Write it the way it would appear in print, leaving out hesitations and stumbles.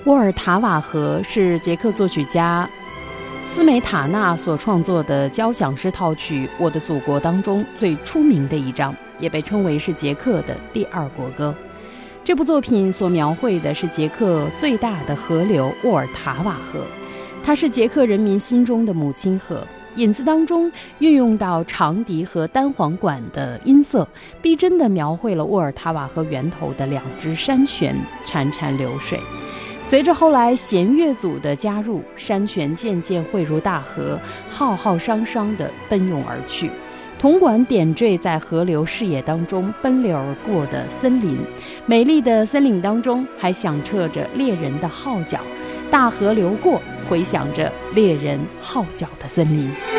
沃尔塔瓦河是捷克作曲家斯梅塔纳所创作的交响诗套曲《我的祖国》当中最出名的一章，也被称为是捷克的第二国歌。这部作品所描绘的是捷克最大的河流沃尔塔瓦河，它是捷克人民心中的母亲河。引子当中运用到长笛和单簧管的音色，逼真地描绘了沃尔塔瓦河源头的两只山泉潺潺流水。随着后来弦乐组的加入，山泉渐渐汇入大河，浩浩汤汤地奔涌而去。铜管点缀在河流视野当中奔流而过的森林，美丽的森林当中还响彻着猎人的号角，大河流过，回响着猎人号角的森林。